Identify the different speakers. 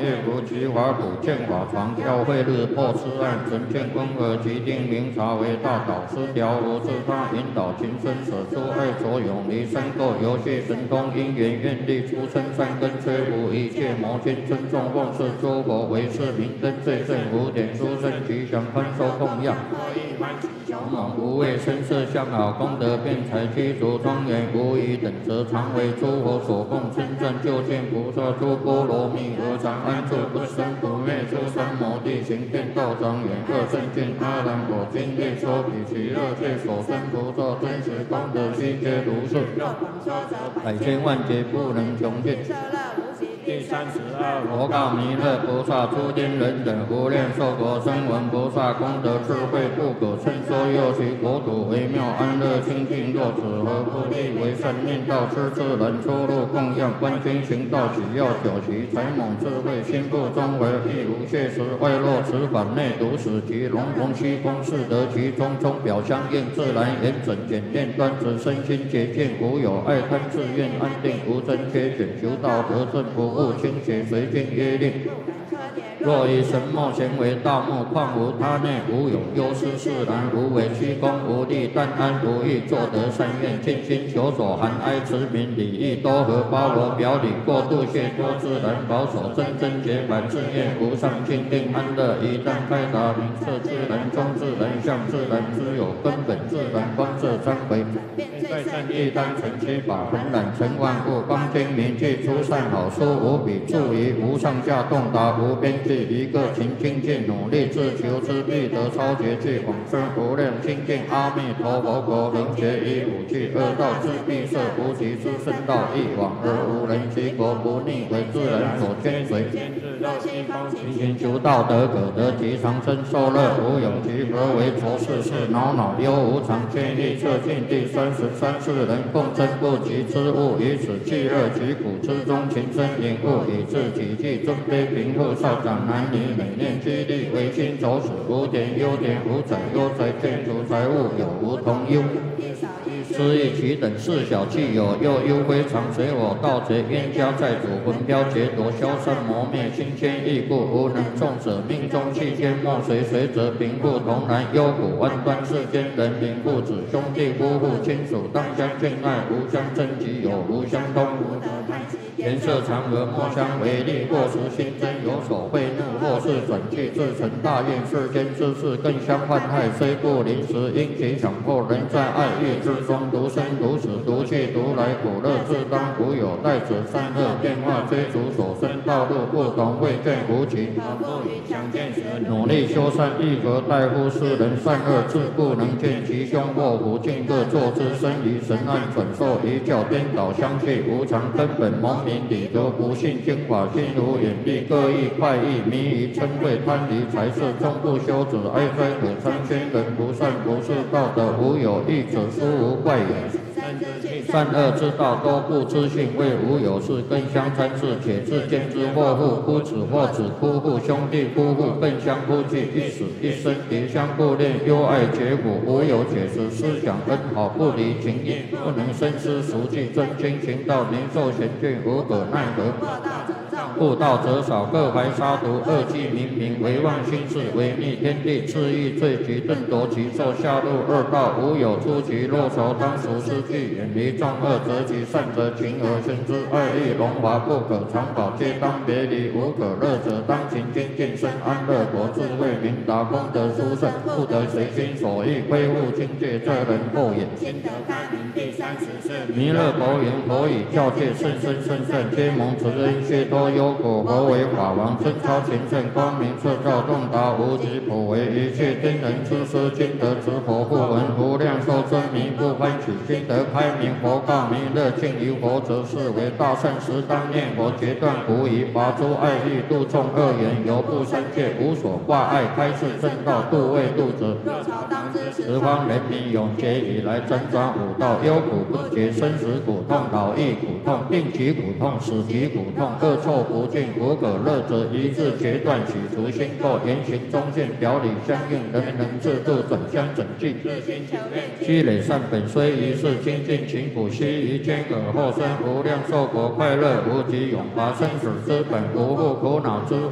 Speaker 1: 业无极华普见法传教会日破痴案陈建公和吉定明察为大导师调无自他引导情深舍出爱所永离身垢游戏神通因缘愿力出生善根摧伏一切魔君尊重奉事诸佛为是明灯最胜无点殊胜吉祥宽收供养猛无畏身色相好功德辩才具足庄严无疑等则常为诸佛所供称赞就见菩萨诸波罗蜜何常安住不生不灭出三摩地行遍道庄严二圣见阿难我今夜说比其乐界所生菩萨真实功德悉皆如是百千万劫不能穷尽第32佛告弥勒菩萨诸天人等无量寿国声闻菩萨功德智慧不可称说又其国土微妙安乐清净若此何不利为善念道痴智人出入供养观经行道只要九其才猛智慧心不中为亦无谢时外落此法内独使其龙龙虚空是得其中中表相应自然严整简练端直身心洁净无有爱贪自愿安定无真缺选求道得正不误清洁随经约令若以神墨贤为道目况无他内无有忧思释然无为虚空无力但安无欲作得善愿尽心求所含哀慈悯礼义多和包罗表里过度谢脱自然保守真真洁白自愿无上清定安乐一旦开达明彻自然中自然相自然之有根本自然光色三回在善业当成其法恒染成万物光精明具出善好书无比注于无上下洞达无边际一个勤精进努力自求之必得超绝具往生无量清净阿弥陀佛国能学以五具恶道之必设无极之圣道一往而无人其国不逆为自然所牵随勤勤求道德可得其长生受乐无有其何为浊世事恼恼忧无常见意测尽第33世人共争不及之物以此气乐其苦之中情深引物以致己具尊卑贫富少长男女美念激励为心走死无点优点无财忧财见除财物有无同忧失意其等事小气有又忧非常随我盗贼冤家债主魂飘劫夺消散磨灭心牵意故无能众者命中气间莫随随则贫富同然忧苦万端世间人民父子兄弟夫妇亲属当相敬爱无相争己有无相通颜色常和莫相为利过时心真有所贿怒或是转去自成大愿世间之事更相患害虽不临时因其强迫人在爱欲之中独生独死独去独来苦乐自当无有待者善恶变化追逐所生道路不同未见无期努力修善亦何待乎世人善恶自不能见其凶祸福尽各作之身于神案转受一教颠倒相去无常根本蒙民理得不信经法心如眼力各异快意迷于嗔恚贪离财色终不修止哀哉可参宣人不善不是道德无有义者殊无怪也善恶之道都不知性为无有事更相参事且自见之祸父夫子或子夫妇兄弟夫妇更相夫惧一死一生敌相不恋忧爱结果无有解释思想恩好不离情义不能深思熟记真经行道年寿贤眷无可奈何悟道则少各怀杀毒恶计冥冥唯妄心事违逆天地恣意罪及顿夺其寿下入恶道无有出其若愁当熟失去远离众恶则其善则情而生之爱欲荣华不可长保皆当别离无可乐者当勤精进生安乐国智慧明达功德殊胜不得随心所欲亏误境界这人后也心得开明第34弥勒佛言佛以教界甚深甚善皆蒙慈恩谢多忧苦佛为法王真超前圣光明彻照洞达无极普为一切天人之师今得之佛不闻无量寿真迷不欢喜今得开明佛告弥勒敬于佛则是为大圣时当念佛决断无疑拔诸爱欲度众恶缘由不度三界，无所挂碍，开示正道，度未度者。
Speaker 2: 若朝当知
Speaker 1: 十方人民永劫以来，辗转五道，忧苦不绝，生死苦痛，老易苦痛，病疾苦痛，死疾苦痛，恶臭不净，无可乐者，一日决断，洗除心垢，言行忠信，表里相应，人人自度，转相整净。
Speaker 2: 日心求愿，
Speaker 1: 积累善本，虽一世精进勤苦，须臾间尔后生无量寿果快乐，无极永拔生死之本，无复苦恼之